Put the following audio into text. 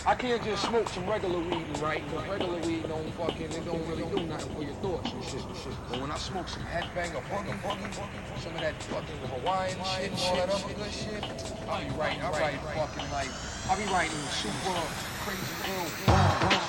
I can't just smoke some regular weed and write, because regular weed it don't really do nothing for your thoughts and shit. But when I smoke some headbanger, boogie, some of that fucking Hawaiian shit and all that other good shit, I'll be writing fucking like, I'll be writing super crazy ill